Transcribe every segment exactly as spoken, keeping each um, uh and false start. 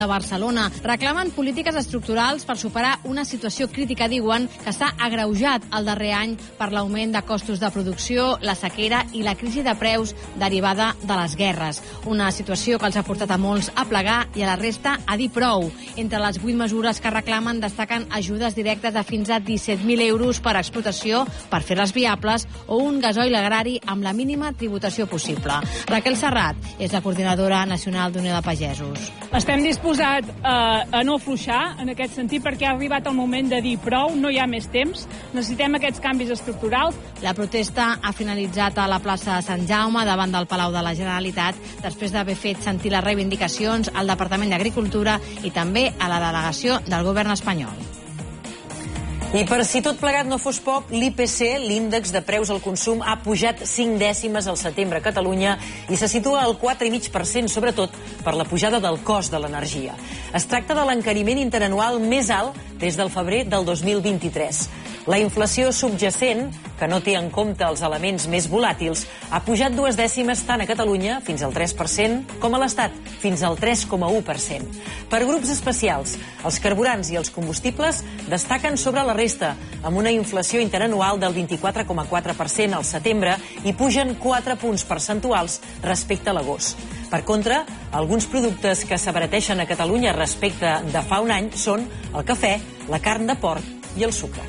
de Barcelona. Reclamen polítiques estructurals per superar una situació crítica, diuen, que s'ha agreujat el darrer any per l'augment de costos de producció, la sequera i la crisi de preus derivada de les guerres. Una situació que els ha portat a molts a plegar i a la resta a dir prou. Entre les vuit mesures que reclamen destaquen ajudes directes de fins a disset mil euros per explotació per fer-les viables o un gasoil agrari amb la mínima tributació possible. Raquel Serrat és la coordinadora nacional d'Unió de Pagesos. Estem disposats a, a no afluixar en aquest sentit perquè ha arribat el moment de dir prou, no hi ha més temps, necessitem aquests canvis estructurals. La protesta ha finalitzat a la plaça de Sant Jaume davant del Palau de la Generalitat després d'haver fet sentir les reivindicacions al Departament d'Agricultura i també a la delegació del govern espanyol. I per si tot plegat no fos poc, l'I P C, l'índex de preus al consum, ha pujat cinc dècimes al setembre a Catalunya i se situa al quatre coma cinc per cent, sobretot per la pujada del cost de l'energia. Es tracta de l'encariment interanual més alt des del febrer del dos mil vint-i-tres. La inflació subjacent, que no té en compte els elements més volàtils, ha pujat dues dècimes tant a Catalunya, fins al tres per cent, com a l'Estat, fins al tres coma u per cent. Per grups especials, els carburants i els combustibles destaquen sobre la resta, amb una inflació interanual del vint-i-quatre coma quatre per cent al setembre i pugen quatre punts percentuals respecte a l'agost. Per contra, alguns productes que s'abarateixen a Catalunya respecte de fa un any són el cafè, la carn de porc i el sucre.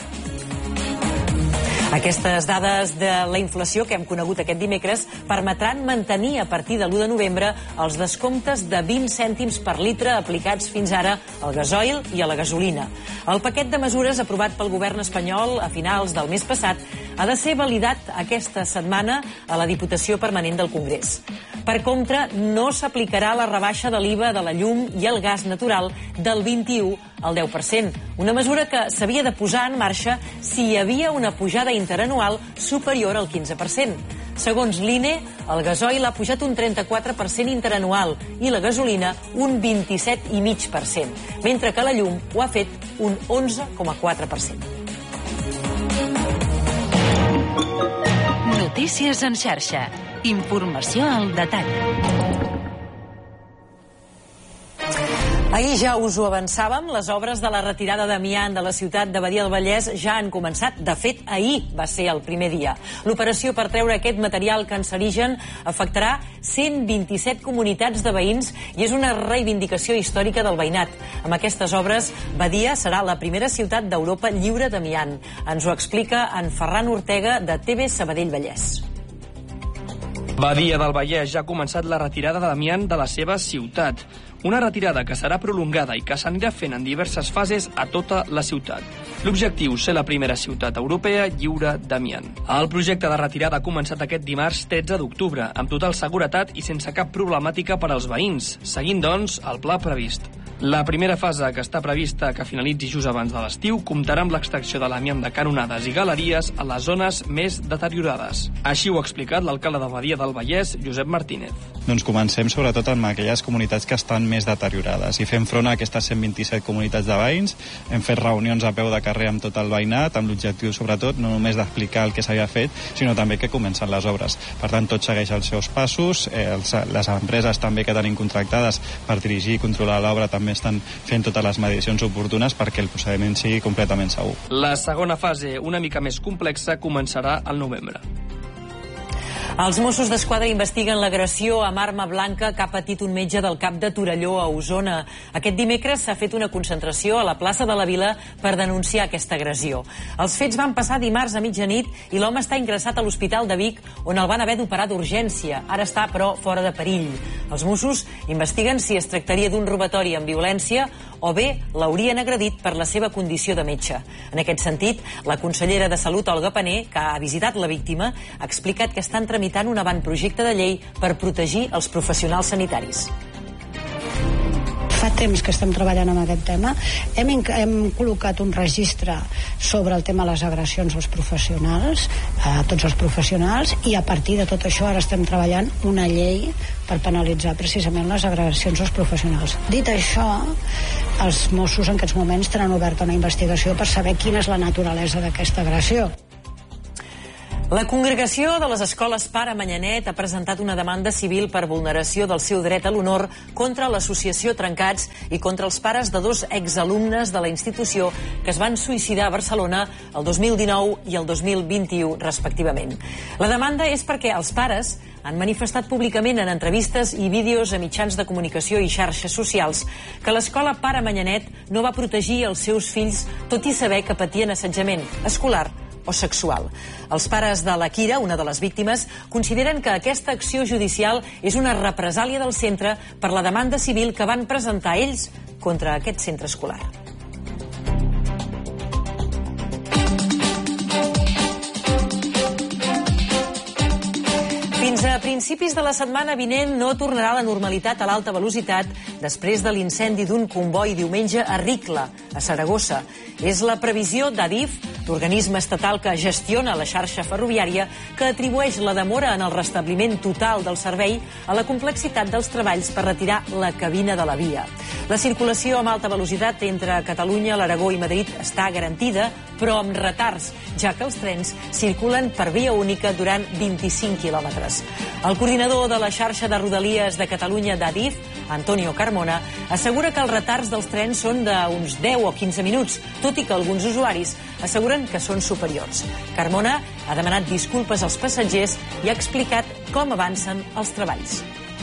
Aquestes dades de la inflació que hem conegut aquest dimecres permetran mantenir a partir de l'u de novembre els descomptes de vint cèntims per litre aplicats fins ara al gasoil i a la gasolina. El paquet de mesures aprovat pel govern espanyol a finals del mes passat ha de ser validat aquesta setmana a la Diputació Permanent del Congrés. Per contra, no s'aplicarà la rebaixa de l'I V A de la llum i el gas natural del vint-i-u al deu per cent, una mesura que s'havia de posar en marxa si hi havia una pujada interanual superior al quinze per cent. Segons l'I N E, el gasoil ha pujat un trenta-quatre per cent interanual i la gasolina un vint-i-set coma cinc per cent, mentre que la llum ho ha fet un onze coma quatre per cent. Notícies en xarxa. Informació al detall. Ahir ja us ho avançàvem, les obres de la retirada d'amiant de la ciutat de Badia del Vallès ja han començat. De fet, ahir va ser el primer dia. L'operació per treure aquest material cancerigen afectarà cent vint-i-set comunitats de veïns i és una reivindicació històrica del veïnat. Amb aquestes obres, Badia serà la primera ciutat d'Europa lliure d'amiant. Ens ho explica en Ferran Ortega, de T V Sabadell Vallès. Badia del Vallès ja ha començat la retirada d'amiant de la seva ciutat. Una retirada que serà prolongada i que s'anirà fent en diverses fases a tota la ciutat. L'objectiu, ser la primera ciutat europea lliure d'amiant. El projecte de retirada ha començat aquest dimarts tretze d'octubre, amb total seguretat i sense cap problemàtica per als veïns, seguint, doncs, el pla previst. La primera fase, que està prevista que finalitzi just abans de l'estiu, comptarà amb l'extracció de l'amiant de canonades i galeries a les zones més deteriorades. Així ho ha explicat l'alcalde de Badia del Vallès, Josep Martínez. Doncs comencem sobretot amb aquelles comunitats que estan més deteriorades i fem front a aquestes cent vint-i-set comunitats de veïns. Hem fet reunions a peu de carrer amb tot el veïnat, amb l'objectiu sobretot no només d'explicar el que s'havia fet, sinó també que comencen les obres. Per tant, tot segueix els seus passos, eh, els, les empreses també que tenim contractades per dirigir i controlar l'obra també estan fent totes les mediacions oportunes perquè el procediment sigui completament segur. La segona fase, una mica més complexa, començarà al novembre. Els Mossos d'Esquadra investiguen l'agressió amb arma blanca que ha patit un metge del Cap de Torelló a Osona. Aquest dimecres s'ha fet una concentració a la plaça de la Vila per denunciar aquesta agressió. Els fets van passar dimarts a mitjanit i l'home està ingressat a l'Hospital de Vic, on el van haver d'operar d'urgència. Ara està, però, fora de perill. Els Mossos investiguen si es tractaria d'un robatori amb violència o bé l'haurien agredit per la seva condició de metge. En aquest sentit, la consellera de Salut, Olga Pané, que ha visitat la víctima, ha explicat que estan tramitant un avantprojecte de llei per protegir els professionals sanitaris. Fa temps que estem treballant amb aquest tema. Hem, hem col·locat un registre sobre el tema de les agressions als professionals, a tots els professionals, i a partir de tot això ara estem treballant una llei per penalitzar precisament les agressions als professionals. Dit això, els Mossos en aquests moments tenen oberta una investigació per saber quina és la naturalesa d'aquesta agressió. La Congregació de les Escoles Pare Manyanet ha presentat una demanda civil per vulneració del seu dret a l'honor contra l'associació Trencats i contra els pares de dos exalumnes de la institució que es van suïcidar a Barcelona el dos mil dinou i el dos mil vint-i-u, respectivament. La demanda és perquè els pares han manifestat públicament en entrevistes i vídeos a mitjans de comunicació i xarxes socials que l'escola Pare Manyanet no va protegir els seus fills, tot i saber que patien assetjament escolar o sexual. Els pares de la Kira, una de les víctimes, consideren que aquesta acció judicial és una represàlia del centre per la demanda civil que van presentar ells contra aquest centre escolar. Fins a principis de la setmana vinent no tornarà la normalitat a l'alta velocitat després de l'incendi d'un comboi diumenge a Ricla, a Saragossa. És la previsió d'Adif, l'organisme estatal que gestiona la xarxa ferroviària, que atribueix la demora en el restabliment total del servei a la complexitat dels treballs per retirar la cabina de la via. La circulació amb alta velocitat entre Catalunya, l'Aragó i Madrid està garantida, però amb retards, ja que els trens circulen per via única durant vint-i-cinc quilòmetres. El coordinador de la xarxa de Rodalies de Catalunya d'Adif, Antonio Carmona, assegura que els retards dels trens són d'uns deu o quinze minuts, tot i que alguns usuaris asseguren que són superiors. Carmona ha demanat disculpes als passatgers i ha explicat com avancen els treballs.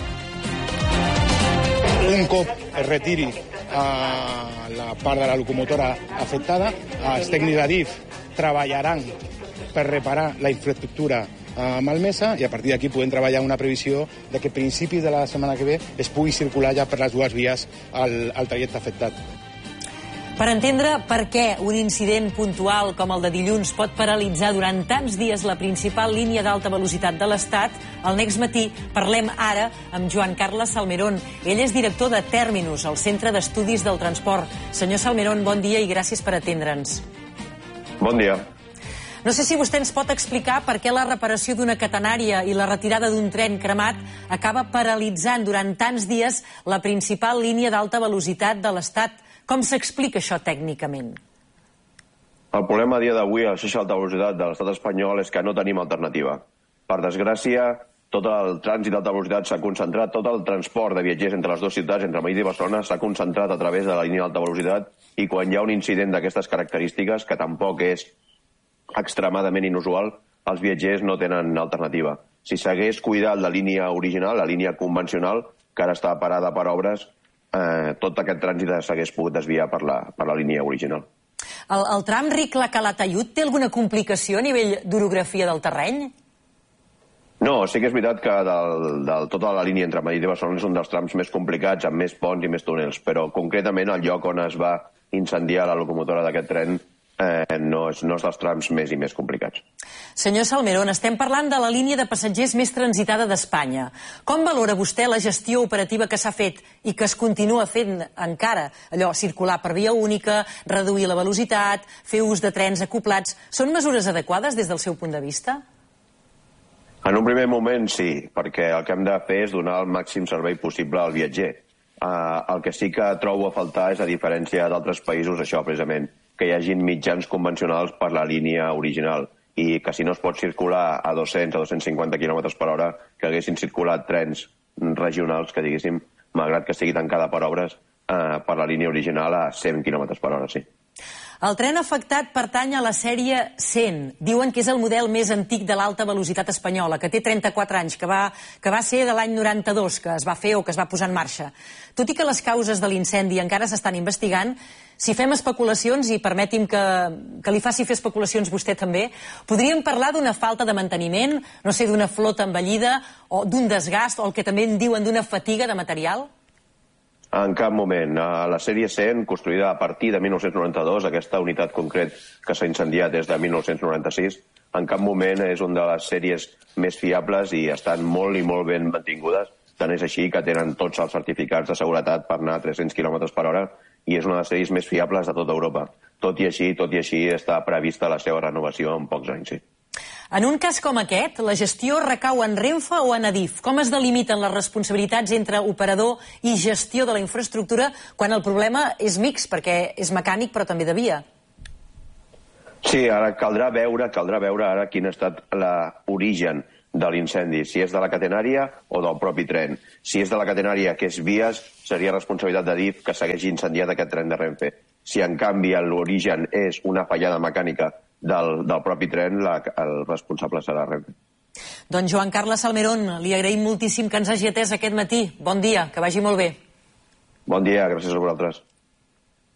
Un cop es retiri a la part de la locomotora afectada, els tècnics d'Adif treballaran per reparar la infraestructura malmesa i a partir d'aquí podem treballar una previsió de que a principis de la setmana que ve es pugui circular ja per les dues vies al, al trajecte afectat. Per entendre per què un incident puntual com el de dilluns pot paralitzar durant tants dies la principal línia d'alta velocitat de l'Estat, al Next Matí parlem ara amb Joan Carles Salmerón. Ell és director de Terminus, el Centre d'Estudis del Transport. Senyor Salmerón, bon dia i gràcies per atendre'ns. Bon dia. No sé si vostè ens pot explicar per què la reparació d'una catenària i la retirada d'un tren cremat acaba paralitzant durant tants dies la principal línia d'alta velocitat de l'Estat. Com s'explica això tècnicament? El problema a dia d'avui a la xarxa d'alta velocitat de l'estat espanyol és que no tenim alternativa. Per desgràcia, tot el trànsit d'alta velocitat s'ha concentrat, tot el transport de viatgers entre les dues ciutats, entre Madrid i Barcelona, s'ha concentrat a través de la línia d'alta velocitat i quan hi ha un incident d'aquestes característiques, que tampoc és extremadament inusual, els viatgers no tenen alternativa. Si s'hagués cuidat la línia original, la línia convencional, que ara està parada per obres, eh, tot aquest trànsit s'hagués pogut desviar per la, per la línia original. El, el tram Ricla-Calatayud té alguna complicació a nivell d'orografia del terreny? No, sí que és veritat que del, del, tota la línia entre Madrid i Barcelona és un dels trams més complicats, amb més ponts i més túnels, però concretament el lloc on es va incendiar la locomotora d'aquest tren Eh, no, és, no és dels trams més i més complicats. Senyor Salmerón, estem parlant de la línia de passatgers més transitada d'Espanya. Com valora vostè la gestió operativa que s'ha fet i que es continua fent encara? Allò, circular per via única, reduir la velocitat, fer ús de trens acoplats... Són mesures adequades des del seu punt de vista? En un primer moment sí, perquè el que hem de fer és donar el màxim servei possible al viatger. Uh, el que sí que trobo a faltar és, a diferència d'altres països, això precisament, que hi hagin mitjans convencionals per la línia original i que si no es pot circular a dos-cents a dos-cents cinquanta quilòmetres per hora, que haguessin circulat trens regionals que, diguéssim, malgrat que estigui tancada per obres, eh, per la línia original a cent quilòmetres per hora, sí. El tren afectat pertany a la sèrie cent. Diuen que és el model més antic de l'alta velocitat espanyola, que té trenta-quatre anys, que va, que va ser de l'any noranta-dos, que es va fer o que es va posar en marxa. Tot i que les causes de l'incendi encara s'estan investigant, si fem especulacions, i permeti'm que, que li faci fer especulacions vostè també, podríem parlar d'una falta de manteniment, no sé, d'una flota envellida, o d'un desgast, o el que també en diuen d'una fatiga de material? En cap moment. La sèrie cent, construïda a partir de mil nou-cents noranta-dos, aquesta unitat concret que s'ha incendiat des de mil nou-cents noranta-sis, en cap moment és una de les sèries més fiables i estan molt i molt ben mantingudes. Tant és així que tenen tots els certificats de seguretat per anar a tres-cents quilòmetres per hora i és una de les sèries més fiables de tota Europa. Tot i així, tot i així, està prevista la seva renovació en pocs anys, sí. En un cas com aquest, la gestió recau en Renfe o en Adif? Com es delimiten les responsabilitats entre operador i gestió de la infraestructura quan el problema és mixt, perquè és mecànic però també de via? Sí, ara caldrà veure, caldrà veure ara quin ha estat l'origen de l'incendi, si és de la catenària o del propi tren. Si és de la catenària, que és vies, seria responsabilitat de D I F que s'hagués incendiat aquest tren de Renfe. Si en canvi l'origen és una fallada mecànica del, del propi tren, la, el responsable serà Renfe. Doncs Joan Carles Salmerón, li agraïm moltíssim que ens hagi atès aquest matí. Bon dia, que vagi molt bé. Bon dia, gràcies a vosaltres.